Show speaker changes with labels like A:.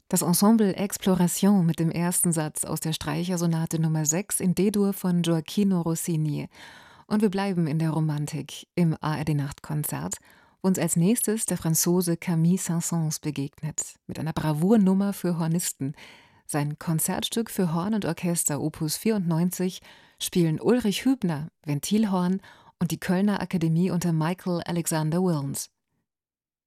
A: Das Ensemble Exploration mit dem ersten Satz aus der Streichersonate Nummer 6 in D-Dur von Gioachino Rossini. Und wir bleiben in der Romantik im ARD-Nachtkonzert, wo uns als nächstes der Franzose Camille Saint-Saëns begegnet, mit einer Bravournummer für Hornisten. Sein Konzertstück für Horn und Orchester Opus 94 spielen Ulrich Hübner, Ventilhorn und die Kölner Akademie unter Michael Alexander Wilms.